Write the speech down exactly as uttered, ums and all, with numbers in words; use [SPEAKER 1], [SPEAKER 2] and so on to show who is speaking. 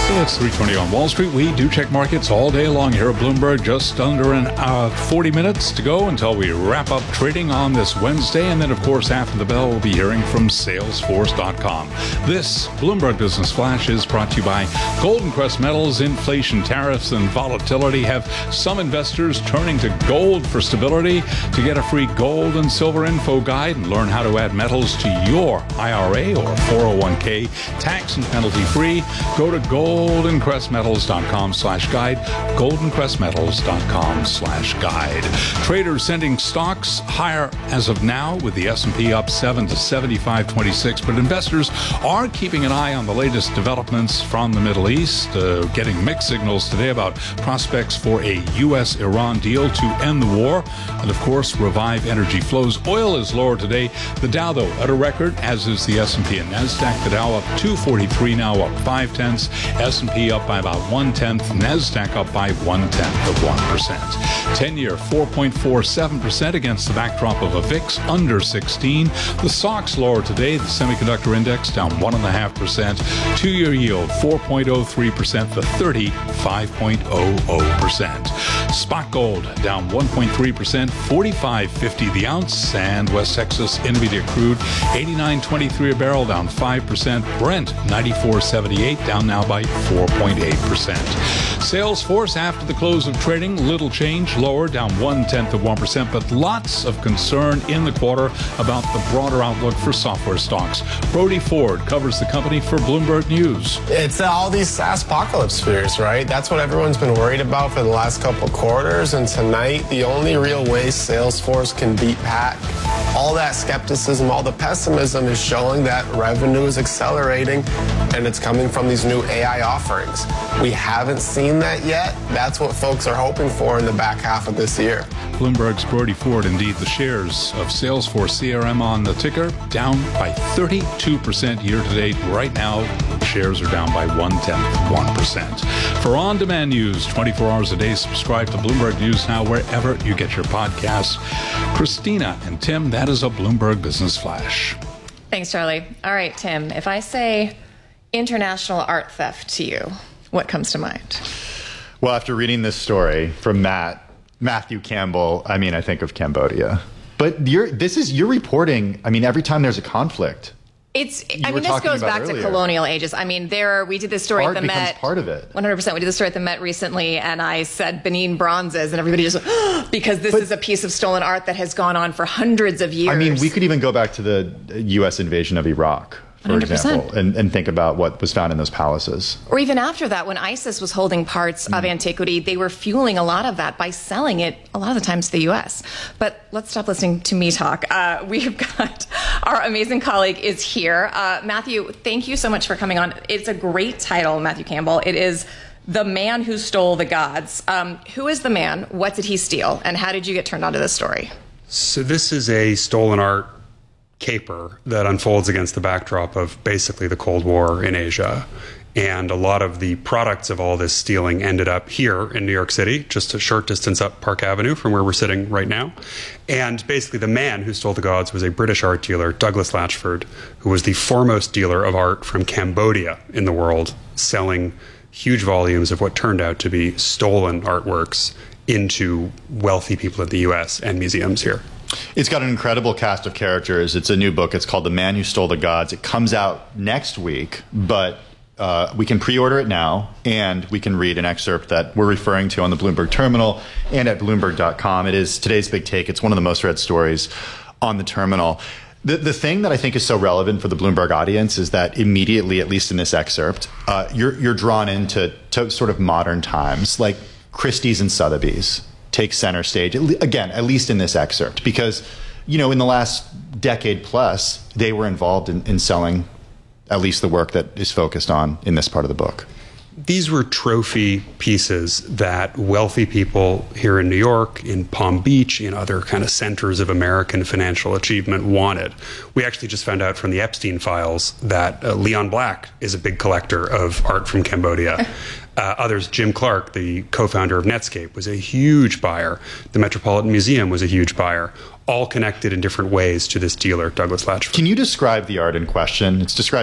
[SPEAKER 1] It's three twenty on Wall Street. We do check markets all day long here at Bloomberg. Just under an uh, forty minutes to go until we wrap up trading on this Wednesday. And then, of course, after the bell, we'll be hearing from Salesforce dot com. This Bloomberg Business Flash is brought to you by Golden Crest Metals. Inflation, tariffs, and volatility have some investors turning to gold for stability. To get a free gold and silver info guide and learn how to add metals to your I R A or four oh one k tax and penalty free, go to golden crest metals dot com slash guide, golden crest metals dot com slash guide. Traders sending stocks higher as of now, with the S and P up seven to seventy-five twenty-six, but investors are keeping an eye on the latest developments from the Middle East, uh, getting mixed signals today about prospects for a U S Iran deal to end the war and, of course, revive energy flows. Oil is lower today. The Dow, though, at a record, as is the S and P and NASDAQ. The Dow up two forty-three now, up five tenths. S and P up by about one tenth. NASDAQ up by one tenth of one percent. ten-year four point four seven percent against the backdrop of a V I X under sixteen. The S O X lower today. The semiconductor index down one point five percent. Two-year yield four point oh three percent. The thirty, five point oh oh percent. Spot gold down one point three percent. forty-five fifty the ounce. And West Texas Intermediate crude eighty-nine twenty-three a barrel, down five percent. Brent ninety-four seventy-eight, down now by four point eight percent. Salesforce after the close of trading, little change, lower, down one tenth of one percent, but lots of concern in the quarter about the broader outlook for software stocks. Brody Ford covers the company for Bloomberg News.
[SPEAKER 2] It's all these SaaS apocalypse fears, right? That's what everyone's been worried about for the last couple quarters, and tonight the only real way Salesforce can beat Pat, all that skepticism, all the pessimism is showing that revenue is accelerating and it's coming from these new A I offerings. We haven't seen that yet. That's what folks are hoping for in the back half of this year.
[SPEAKER 1] Bloomberg's Brody Ford. Indeed, the shares of Salesforce C R M on the ticker down by thirty-two percent year to date. Right now, shares are down by one tenth, one percent. For on-demand news, twenty-four hours a day, subscribe to Bloomberg News Now wherever you get your podcasts. Christina and Tim, that is a Bloomberg Business Flash.
[SPEAKER 3] Thanks, Charlie. All right, Tim, if I say international art theft to you, what comes to mind?
[SPEAKER 4] Well, after reading this story from Matt, Matthew Campbell, I mean, I think of Cambodia. But you're, this is, you're reporting, I mean, every time there's a conflict.
[SPEAKER 3] It's, I mean, this goes back to colonial ages. I mean, there, we did this story at the Met.
[SPEAKER 4] Art becomes part of it.
[SPEAKER 3] one hundred percent. We did this story at the Met recently, and I said Benin bronzes, and everybody just, because this but, is a piece of stolen art that has gone on for hundreds of years.
[SPEAKER 4] I mean, we could even go back to the U S invasion of Iraq, for one hundred percent. Example, and, and think about what was found in those palaces.
[SPEAKER 3] Or even after that, when ISIS was holding parts mm. of antiquity, they were fueling a lot of that by selling it a lot of the times to the U S. But let's stop listening to me talk. Uh, we've got our amazing colleague is here. Uh, Matthew, thank you so much for coming on. It's a great title, Matthew Campbell. It is The Man Who Stole the Gods. Um, who is the man? What did he steal? And how did you get turned on to this story?
[SPEAKER 5] So this is a stolen art caper that unfolds against the backdrop of basically the Cold War in Asia. And a lot of the products of all this stealing ended up here in New York City, just a short distance up Park Avenue from where we're sitting right now. And basically the man who stole the gods was a British art dealer, Douglas Latchford, who was the foremost dealer of art from Cambodia in the world, selling huge volumes of what turned out to be stolen artworks into wealthy people in the U S and museums here.
[SPEAKER 4] It's got an incredible cast of characters. It's a new book. It's called The Man Who Stole the Gods. It comes out next week, but uh, we can pre-order it now, and we can read an excerpt that we're referring to on the Bloomberg terminal and at bloomberg dot com. It is today's big take. It's one of the most read stories on the terminal. The, the thing that I think is so relevant for the Bloomberg audience is that immediately, at least in this excerpt, uh, you're, you're drawn into to sort of modern times, like Christie's and Sotheby's take center stage, again, at least in this excerpt, because, you know, in the last decade plus, they were involved in, in selling at least the work that is focused on in this part of the book.
[SPEAKER 5] These were trophy pieces that wealthy people here in New York, in Palm Beach, in other kind of centers of American financial achievement wanted. We actually just found out from the Epstein files that uh, Leon Black is a big collector of art from Cambodia. Uh, others, Jim Clark, the co-founder of Netscape, was a huge buyer. The Metropolitan Museum was a huge buyer, all connected in different ways to this dealer, Douglas Latchford.
[SPEAKER 4] Can you describe the art in question? It's described